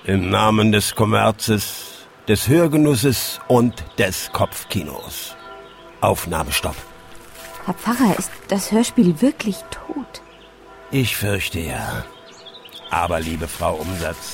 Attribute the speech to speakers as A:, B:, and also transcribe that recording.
A: Im Namen des Kommerzes, des Hörgenusses und des Kopfkinos. Aufnahmestopp.
B: Herr Pfarrer, ist das Hörspiel wirklich tot?
A: Ich fürchte ja. Aber, liebe Frau Umsatz,